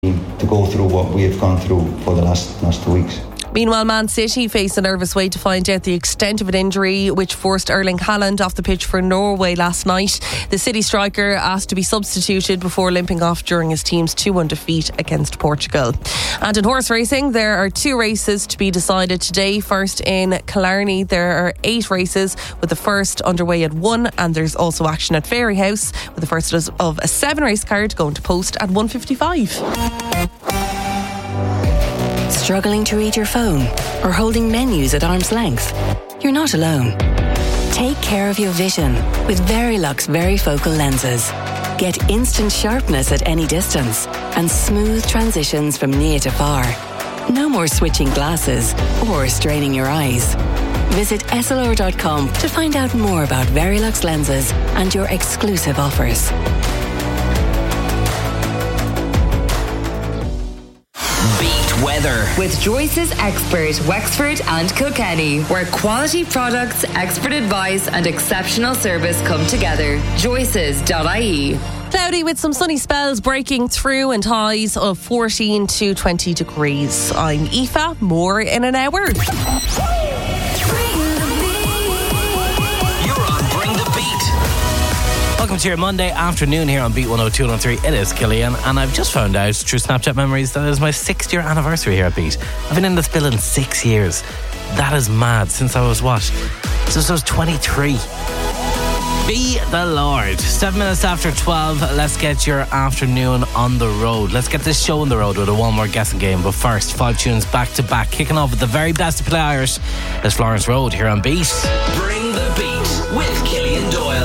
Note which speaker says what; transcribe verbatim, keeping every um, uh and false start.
Speaker 1: to go through what we have gone through for the last, last two weeks.
Speaker 2: Meanwhile, Man City face a nervous wait to find out the extent of an injury which forced Erling Haaland off the pitch for Norway last night. The City striker asked to be substituted before limping off during his team's two one defeat against Portugal. And in horse racing, there are two races to be decided today. First in Killarney, there are eight races, with the first underway at one, and there's also action at Fairyhouse, with the first of a seven race card going to post at one fifty-five.
Speaker 3: Struggling to read your phone or holding menus at arm's length? You're not alone. Take care of your vision with Verilux Varifocal lenses. Get instant sharpness at any distance and smooth transitions from near to far. No more switching glasses or straining your eyes. Visit S L R dot com to find out more about Verilux lenses and your exclusive offers.
Speaker 4: Weather with Joyce's Expert, Wexford and Kilkenny, where quality products, expert advice and exceptional service come together. Joyces dot I E.
Speaker 2: Cloudy with some sunny spells breaking through and highs of fourteen to twenty degrees. I'm Aoife, more in an hour.
Speaker 5: Welcome to your Monday afternoon here on Beat one oh two point three. It is Killian, and I've just found out through Snapchat memories that it is my sixth year anniversary here at Beat. I've been in this building six years. That is mad. Since I was what? Since I was twenty-three. Be the Lord. Seven minutes after twelve, let's get your afternoon on the road. Let's get this show on the road with a one more guessing game. But first, five tunes back to back, kicking off with the very best to play Irish. It's Florence Road here on Beat.
Speaker 6: Bring the beat with Killian Doyle.